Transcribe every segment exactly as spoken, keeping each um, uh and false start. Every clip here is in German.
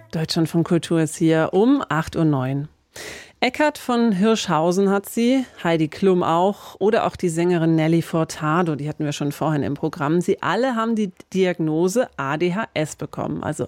Deutschlandfunk Kultur ist hier um acht Uhr neun. Eckhard von Hirschhausen hat sie, Heidi Klum auch oder auch die Sängerin Nelly Furtado, die hatten wir schon vorhin im Programm. Sie alle haben die Diagnose A D H S bekommen, also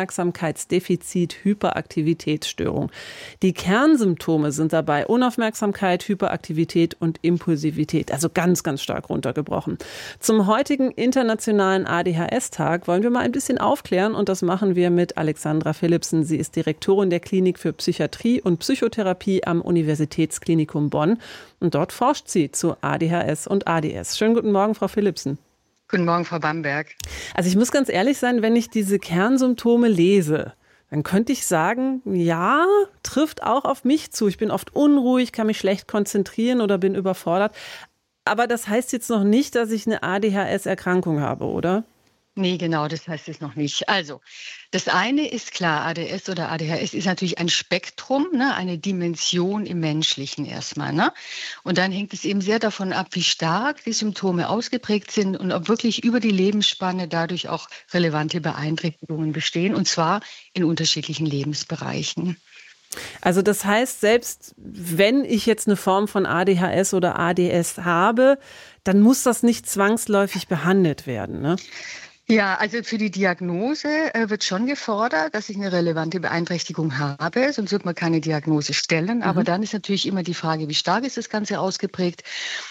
Aufmerksamkeitsdefizit-Hyperaktivitätsstörung. Die Kernsymptome sind dabei Unaufmerksamkeit, Hyperaktivität und Impulsivität, also ganz, ganz stark runtergebrochen. Zum heutigen internationalen A D H S-Tag wollen wir mal ein bisschen aufklären und das machen wir mit Alexandra Philipsen. Sie ist Direktorin der Klinik für Psychiatrie und Psychotherapie am Universitätsklinikum Bonn. Und dort forscht sie zu A D H S und A D S. Schönen guten Morgen, Frau Philipsen. Guten Morgen, Frau Bamberg. Also ich muss ganz ehrlich sein, wenn ich diese Kernsymptome lese, dann könnte ich sagen, ja, trifft auch auf mich zu. Ich bin oft unruhig, kann mich schlecht konzentrieren oder bin überfordert. Aber das heißt jetzt noch nicht, dass ich eine A D H S-Erkrankung habe, oder? Nee, genau, das heißt es noch nicht. Also, das eine ist klar, A D S oder A D H S ist natürlich ein Spektrum, ne, eine Dimension im Menschlichen erstmal. Ne? Und dann hängt es eben sehr davon ab, wie stark die Symptome ausgeprägt sind und ob wirklich über die Lebensspanne dadurch auch relevante Beeinträchtigungen bestehen, und zwar in unterschiedlichen Lebensbereichen. Also das heißt, selbst wenn ich jetzt eine Form von A D H S oder A D S habe, dann muss das nicht zwangsläufig behandelt werden, ne? Ja, also für die Diagnose äh, wird schon gefordert, dass ich eine relevante Beeinträchtigung habe, sonst wird man keine Diagnose stellen. Aber Mhm. dann ist natürlich immer die Frage, wie stark ist das Ganze ausgeprägt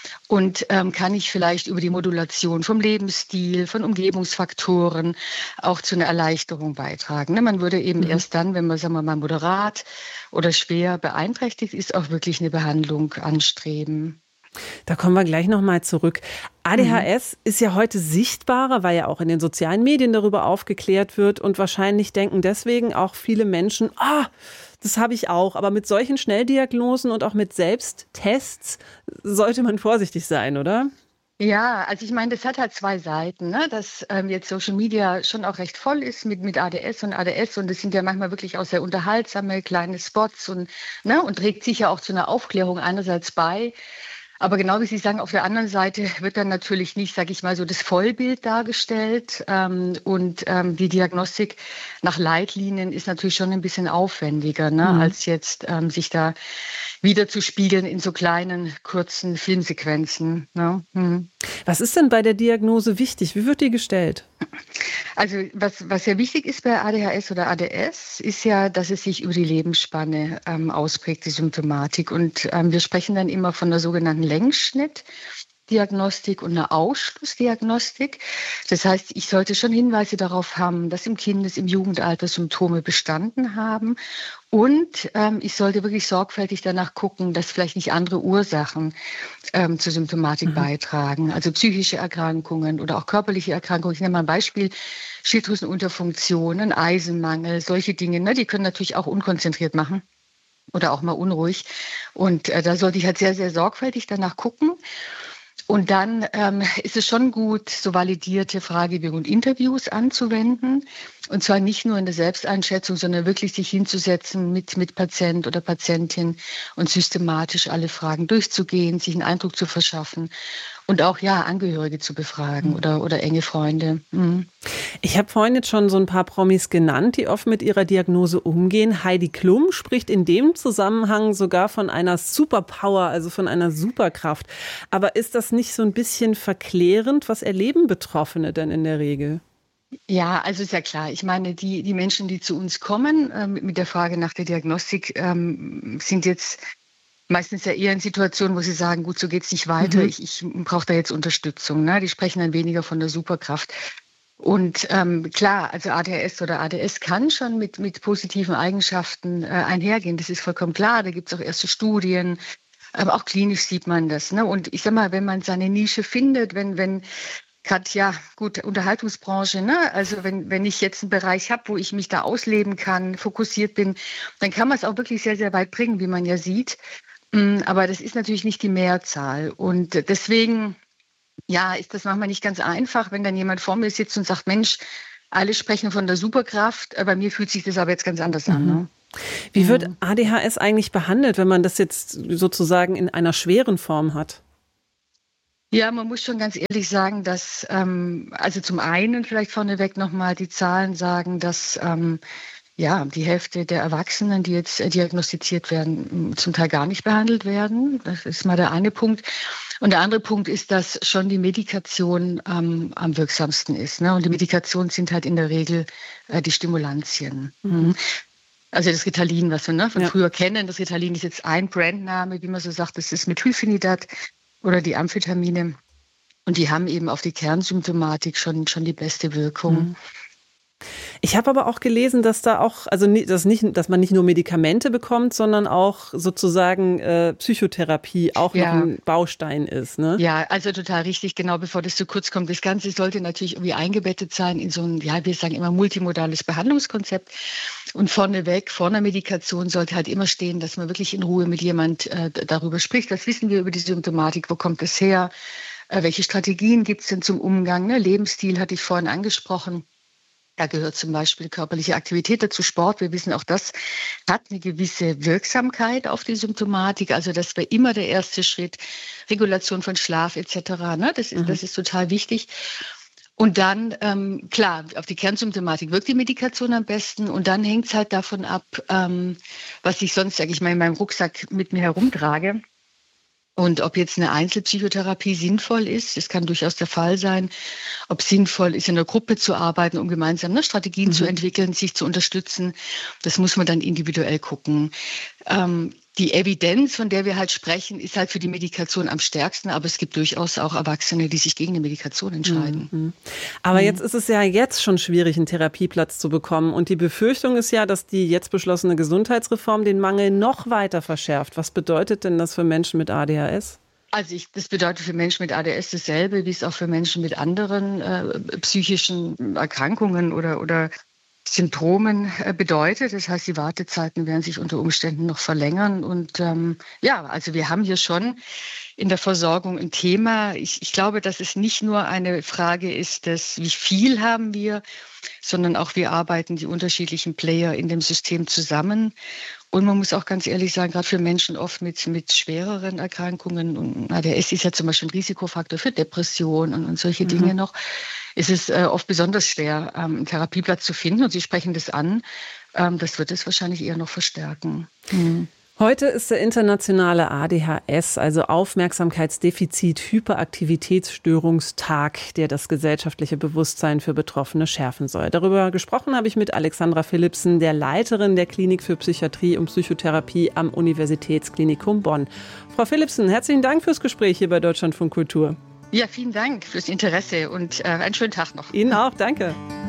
und ähm, kann ich vielleicht über die Modulation vom Lebensstil, von Umgebungsfaktoren auch zu einer Erleichterung beitragen. Ne? Man würde eben mhm. erst dann, wenn man, sagen wir mal, moderat oder schwer beeinträchtigt ist, auch wirklich eine Behandlung anstreben. Da kommen wir gleich nochmal zurück. A D H S mhm. ist ja heute sichtbarer, weil ja auch in den sozialen Medien darüber aufgeklärt wird und wahrscheinlich denken deswegen auch viele Menschen, ah, das habe ich auch. Aber mit solchen Schnelldiagnosen und auch mit Selbsttests sollte man vorsichtig sein, oder? Ja, also ich meine, das hat halt zwei Seiten, ne? Dass ähm, jetzt Social Media schon auch recht voll ist mit, mit A D S und A D S und das sind ja manchmal wirklich auch sehr unterhaltsame kleine Spots und, ne? Und trägt sicher auch zu einer Aufklärung einerseits bei. Aber genau wie Sie sagen, auf der anderen Seite wird dann natürlich nicht, sage ich mal, so das Vollbild dargestellt. Ähm, und ähm, die Diagnostik nach Leitlinien ist natürlich schon ein bisschen aufwendiger, ne, mhm. als jetzt ähm, sich da wieder zu spiegeln in so kleinen, kurzen Filmsequenzen. Ne? Mhm. Was ist denn bei der Diagnose wichtig? Wie wird die gestellt? Also was, was ja wichtig ist bei A D H S oder A D S, ist ja, dass es sich über die Lebensspanne ähm, ausprägt, die Symptomatik. Und ähm, wir sprechen dann immer von der sogenannten Längsschnittdiagnostik und einer Ausschlussdiagnostik. Das heißt, ich sollte schon Hinweise darauf haben, dass im Kindes-, im Jugendalter Symptome bestanden haben. Und ähm, ich sollte wirklich sorgfältig danach gucken, dass vielleicht nicht andere Ursachen ähm, zur Symptomatik mhm. beitragen. Also psychische Erkrankungen oder auch körperliche Erkrankungen. Ich nenne mal ein Beispiel. Schilddrüsenunterfunktion, ein Eisenmangel, solche Dinge, ne, die können natürlich auch unkonzentriert machen oder auch mal unruhig. Und äh, da sollte ich halt sehr, sehr sorgfältig danach gucken. Und dann ähm, ist es schon gut, so validierte Fragebögen und Interviews anzuwenden. Und zwar nicht nur in der Selbsteinschätzung, sondern wirklich sich hinzusetzen mit, mit Patient oder Patientin und systematisch alle Fragen durchzugehen, sich einen Eindruck zu verschaffen und auch ja Angehörige zu befragen oder, oder enge Freunde. Mhm. Ich habe vorhin jetzt schon so ein paar Promis genannt, die oft mit ihrer Diagnose umgehen. Heidi Klum spricht in dem Zusammenhang sogar von einer Superpower, also von einer Superkraft. Aber ist das nicht so ein bisschen verklärend? Was erleben Betroffene denn in der Regel? Ja, also ist ja klar. Ich meine, die, die Menschen, die zu uns kommen ähm, mit der Frage nach der Diagnostik, ähm, sind jetzt meistens ja eher in Situationen, wo sie sagen, gut, so geht's nicht weiter, mhm. ich, ich brauche da jetzt Unterstützung. Ne? Die sprechen dann weniger von der Superkraft. Und ähm, klar, also A D H S oder A D S kann schon mit, mit positiven Eigenschaften äh, einhergehen. Das ist vollkommen klar. Da gibt es auch erste Studien. Aber auch klinisch sieht man das. Ne? Und ich sag mal, wenn man seine Nische findet, wenn, wenn gerade, ja, gut, Unterhaltungsbranche, ne? Also wenn, wenn ich jetzt einen Bereich habe, wo ich mich da ausleben kann, fokussiert bin, dann kann man es auch wirklich sehr, sehr weit bringen, wie man ja sieht. Aber das ist natürlich nicht die Mehrzahl. Und deswegen, ja, ist das manchmal nicht ganz einfach, wenn dann jemand vor mir sitzt und sagt, Mensch, alle sprechen von der Superkraft, bei mir fühlt sich das aber jetzt ganz anders an. Ne? Wie wird A D H S eigentlich behandelt, wenn man das jetzt sozusagen in einer schweren Form hat? Ja, man muss schon ganz ehrlich sagen, dass, ähm, also zum einen vielleicht vorneweg nochmal die Zahlen sagen, dass ähm, ja, die Hälfte der Erwachsenen, die jetzt diagnostiziert werden, zum Teil gar nicht behandelt werden. Das ist mal der eine Punkt. Und der andere Punkt ist, dass schon die Medikation ähm, am wirksamsten ist. Ne? Und die Medikationen sind halt in der Regel äh, die Stimulantien. Mhm. Also das Ritalin, was wir ne, von ja. früher kennen. Das Ritalin ist jetzt ein Brandname, wie man so sagt. Das ist Methylphenidat oder die Amphetamine. Und die haben eben auf die Kernsymptomatik schon, schon die beste Wirkung. Mhm. Ich habe aber auch gelesen, dass da auch, also dass, nicht, dass man nicht nur Medikamente bekommt, sondern auch sozusagen äh, Psychotherapie auch ja. noch ein Baustein ist. Ne? Ja, also total richtig, genau, bevor das zu kurz kommt. Das Ganze sollte natürlich irgendwie eingebettet sein in so ein, ja, wir sagen immer multimodales Behandlungskonzept. Und vorneweg, vor einer Medikation sollte halt immer stehen, dass man wirklich in Ruhe mit jemand äh, darüber spricht. Was wissen wir über die Symptomatik? Wo kommt es her? Äh, welche Strategien gibt es denn zum Umgang? Ne? Lebensstil hatte ich vorhin angesprochen. Da gehört zum Beispiel körperliche Aktivität dazu, Sport. Wir wissen, auch das hat eine gewisse Wirksamkeit auf die Symptomatik. Also das wäre immer der erste Schritt. Regulation von Schlaf et cetera. Ne? Das ist, mhm. das ist total wichtig. Und dann, ähm, klar, auf die Kernsymptomatik wirkt die Medikation am besten. Und dann hängt es halt davon ab, ähm, was ich sonst, sage ich mal, in meinem Rucksack mit mir herumtrage. Und ob jetzt eine Einzelpsychotherapie sinnvoll ist, das kann durchaus der Fall sein. Ob sinnvoll ist, in einer Gruppe zu arbeiten, um gemeinsam ne, Strategien mhm. zu entwickeln, sich zu unterstützen, das muss man dann individuell gucken. Ähm, die Evidenz, von der wir halt sprechen, ist halt für die Medikation am stärksten, aber es gibt durchaus auch Erwachsene, die sich gegen eine Medikation entscheiden. Mhm. Aber mhm. jetzt ist es ja jetzt schon schwierig, einen Therapieplatz zu bekommen. Und die Befürchtung ist ja, dass die jetzt beschlossene Gesundheitsreform den Mangel noch weiter verschärft. Was bedeutet denn das für Menschen mit A D H S? Also ich, das bedeutet für Menschen mit A D S dasselbe, wie es auch für Menschen mit anderen äh, psychischen Erkrankungen oder, oder Symptomen äh, bedeutet. Das heißt, die Wartezeiten werden sich unter Umständen noch verlängern. Und ähm, ja, also wir haben hier schon in der Versorgung ein Thema. Ich, ich glaube, dass es nicht nur eine Frage ist, dass wie viel haben wir, sondern auch wie arbeiten die unterschiedlichen Player in dem System zusammen. Und man muss auch ganz ehrlich sagen, gerade für Menschen oft mit, mit schwereren Erkrankungen, und A D S ist ja zum Beispiel ein Risikofaktor für Depressionen und, und solche mhm. Dinge noch, ist es äh, oft besonders schwer, ähm, einen Therapieplatz zu finden. Und Sie sprechen das an. Ähm, das wird es wahrscheinlich eher noch verstärken. Mhm. Heute ist der internationale A D H S, also Aufmerksamkeitsdefizit-Hyperaktivitätsstörungstag, der das gesellschaftliche Bewusstsein für Betroffene schärfen soll. Darüber gesprochen habe ich mit Alexandra Philipsen, der Leiterin der Klinik für Psychiatrie und Psychotherapie am Universitätsklinikum Bonn. Frau Philipsen, herzlichen Dank fürs Gespräch hier bei Deutschlandfunk Kultur. Ja, vielen Dank fürs Interesse und äh, einen schönen Tag noch. Ihnen auch, danke.